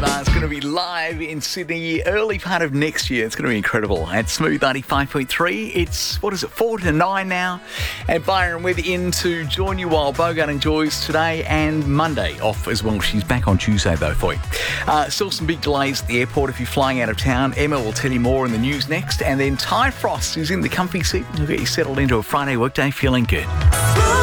It's going to be live in Sydney early part of next year. It's going to be incredible. At Smooth 95.3, it's, 4 to 9 now. And Byron Webb in to join you while Bogart enjoys today and Monday off as well. She's back on Tuesday though for you. Still some big delays at the airport if you're flying out of town. Emma will tell you more in the news next. And then Ty Frost is in the comfy seat. He'll get you settled into a Friday workday feeling good.